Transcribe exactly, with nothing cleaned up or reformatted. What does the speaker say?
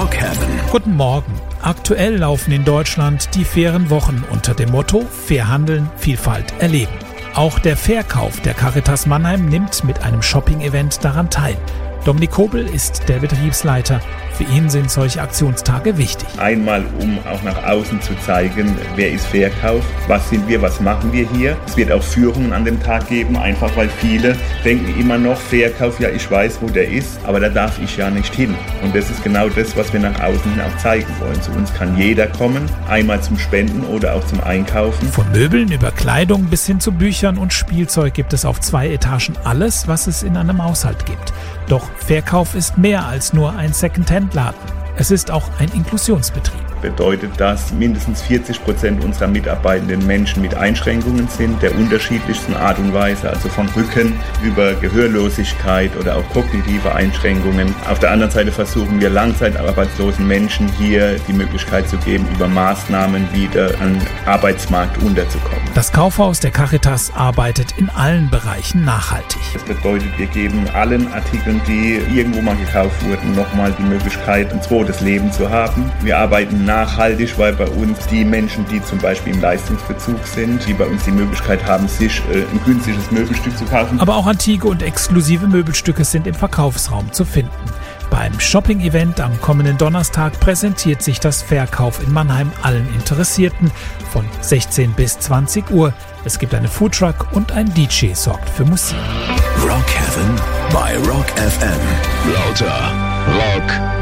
Rockhaven. Guten Morgen. Aktuell laufen in Deutschland die fairen Wochen unter dem Motto Fair handeln, Vielfalt erleben. Auch der Fairkauf der Caritas Mannheim nimmt mit einem Shopping-Event daran teil. Dominik Kobel ist der Betriebsleiter. Für ihn sind solche Aktionstage wichtig. Einmal, um auch nach außen zu zeigen, wer ist Fairkauf, was sind wir, was machen wir hier. Es wird auch Führungen an dem Tag geben, einfach weil viele denken immer noch, Fairkauf, ja ich weiß, wo der ist, aber da darf ich ja nicht hin. Und das ist genau das, was wir nach außen hin auch zeigen wollen. Zu uns kann jeder kommen, einmal zum Spenden oder auch zum Einkaufen. Von Möbeln über Kleidung bis hin zu Büchern und Spielzeug gibt es auf zwei Etagen alles, was es in einem Haushalt gibt. Doch Fairkauf ist mehr als nur ein Second-Hand-Laden. Es ist auch ein Inklusionsbetrieb. Bedeutet, dass mindestens vierzig Prozent unserer mitarbeitenden Menschen mit Einschränkungen sind, der unterschiedlichsten Art und Weise, also von Rücken über Gehörlosigkeit oder auch kognitive Einschränkungen. Auf der anderen Seite versuchen wir langzeitarbeitslosen Menschen hier die Möglichkeit zu geben, über Maßnahmen wieder an den Arbeitsmarkt unterzukommen. Das Kaufhaus der Caritas arbeitet in allen Bereichen nachhaltig. Das bedeutet, wir geben allen Artikeln, die irgendwo mal gekauft wurden, nochmal die Möglichkeit, ein zweites Leben zu haben. Wir arbeiten nachhaltig, weil bei uns die Menschen, die zum Beispiel im Leistungsbezug sind, die bei uns die Möglichkeit haben, sich äh, ein günstiges Möbelstück zu kaufen. Aber auch antike und exklusive Möbelstücke sind im Verkaufsraum zu finden. Beim Shopping-Event am kommenden Donnerstag präsentiert sich das Fairkauf in Mannheim allen Interessierten von sechzehn bis zwanzig Uhr. Es gibt einen Foodtruck und ein D J sorgt für Musik. Rockhaven bei Rock F M. Lauter Rock.